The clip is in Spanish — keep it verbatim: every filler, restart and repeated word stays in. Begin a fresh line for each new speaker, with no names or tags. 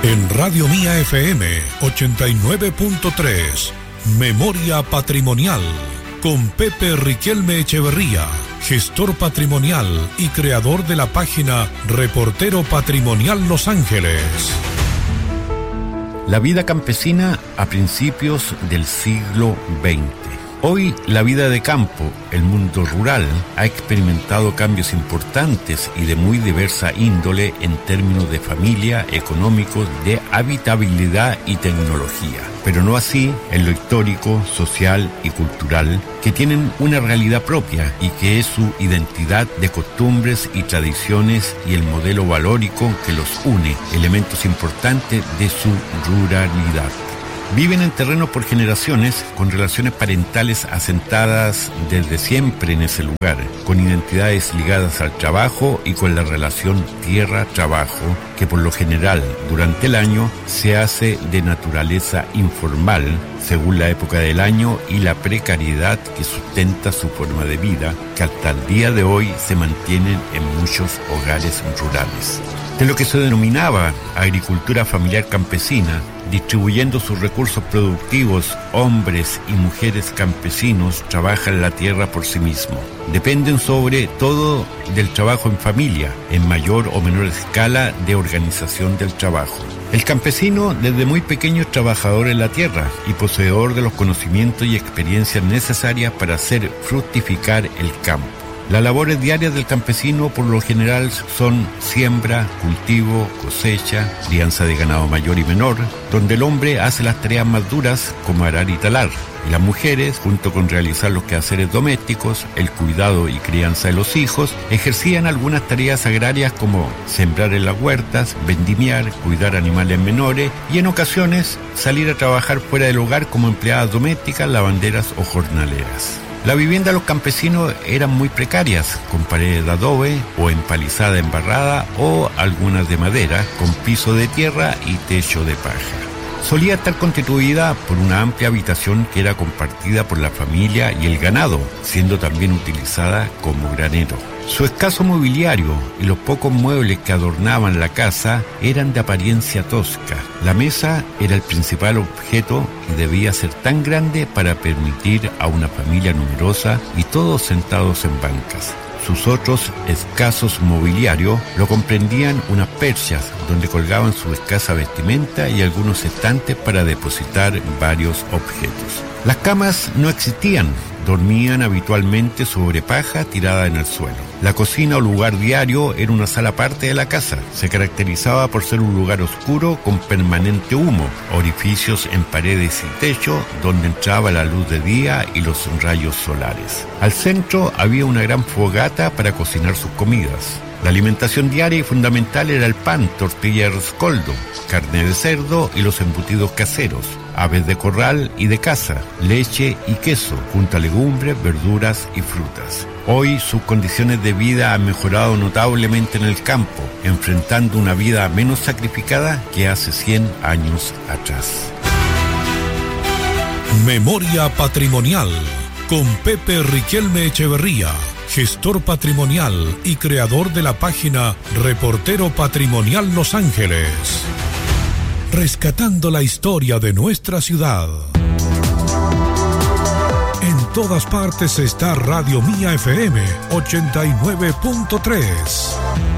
En Radio Mía F M ochenta y nueve punto tres, Memoria Patrimonial, con Pepe Riquelme Echeverría, gestor patrimonial y creador de la página Reportero Patrimonial Los Ángeles.
La vida campesina a principios del siglo veinte. Hoy la vida de campo, el mundo rural, ha experimentado cambios importantes y de muy diversa índole en términos de familia, económicos, de habitabilidad y tecnología. Pero no así en lo histórico, social y cultural, que tienen una realidad propia y que es su identidad de costumbres y tradiciones y el modelo valórico que los une, elementos importantes de su ruralidad. Viven en terrenos por generaciones, con relaciones parentales asentadas desde siempre en ese lugar, con identidades ligadas al trabajo y con la relación tierra-trabajo, que por lo general, durante el año, se hace de naturaleza informal, según la época del año y la precariedad que sustenta su forma de vida, que hasta el día de hoy se mantienen en muchos hogares rurales. De lo que se denominaba agricultura familiar campesina, distribuyendo sus recursos productivos, hombres y mujeres campesinos trabajan la tierra por sí mismos. Dependen sobre todo del trabajo en familia, en mayor o menor escala de organización del trabajo. El campesino desde muy pequeño es trabajador en la tierra y poseedor de los conocimientos y experiencias necesarias para hacer fructificar el campo. Las labores diarias del campesino por lo general son siembra, cultivo, cosecha, crianza de ganado mayor y menor, donde el hombre hace las tareas más duras como arar y talar, y las mujeres, junto con realizar los quehaceres domésticos, el cuidado y crianza de los hijos, ejercían algunas tareas agrarias como sembrar en las huertas, vendimiar, cuidar animales menores y en ocasiones salir a trabajar fuera del hogar como empleadas domésticas, lavanderas o jornaleras. La vivienda de los campesinos eran muy precarias, con paredes de adobe o empalizada embarrada o algunas de madera, con piso de tierra y techo de paja. Solía estar constituida por una amplia habitación que era compartida por la familia y el ganado, siendo también utilizada como granero. Su escaso mobiliario y los pocos muebles que adornaban la casa eran de apariencia tosca. La mesa era el principal objeto y debía ser tan grande para permitir a una familia numerosa y todos sentados en bancas. Sus otros escasos mobiliarios lo comprendían unas perchas donde colgaban su escasa vestimenta y algunos estantes para depositar varios objetos. Las camas no existían, dormían habitualmente sobre paja tirada en el suelo. La cocina o lugar diario era una sala aparte de la casa. Se caracterizaba por ser un lugar oscuro con permanente humo, orificios en paredes y techo donde entraba la luz de día y los rayos solares. Al centro había una gran fogata para cocinar sus comidas. La alimentación diaria y fundamental era el pan, tortilla de rescoldo, carne de cerdo y los embutidos caseros, aves de corral y de caza, leche y queso, junto a legumbres, verduras y frutas. Hoy sus condiciones de vida han mejorado notablemente en el campo, enfrentando una vida menos sacrificada que hace cien años atrás.
Memoria Patrimonial, con Pepe Riquelme Echeverría, gestor patrimonial y creador de la página Reportero Patrimonial Los Ángeles. Rescatando la historia de nuestra ciudad. En todas partes está Radio Mía F M ochenta y nueve punto tres.